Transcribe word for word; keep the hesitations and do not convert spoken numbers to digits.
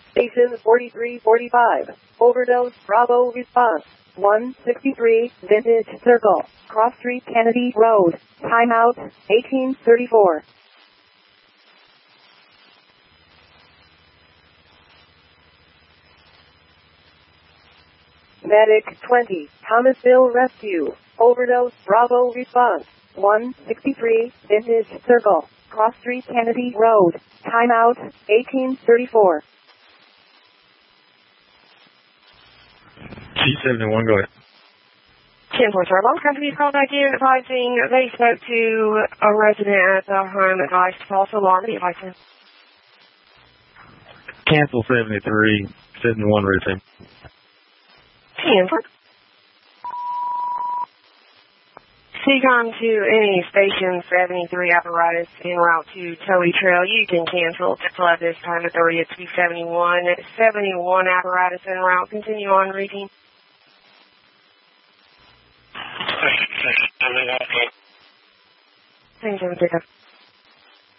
Station forty-three forty-five. Overdose Bravo response. one sixty-three Vintage Circle. Cross Street Kennedy Road. Timeout eighteen thirty-four. Medic twenty. Thomasville Rescue. Overdose Bravo response. one sixty-three Vintage Circle. Cross Street Kennedy Road. Timeout eighteen thirty-four. G seventy-one, go ahead. ten four Turbo Company called I D advising they spoke to a resident at the home advised false alarm devices. Cancel seventy-three, seventy-one routine. ten four. Seek on to any station seventy-three apparatus en route to Towie Trail. You can cancel to flood this time authority at two seventy-one. seventy-one apparatus en route. Continue on reading. Thanks, pick up.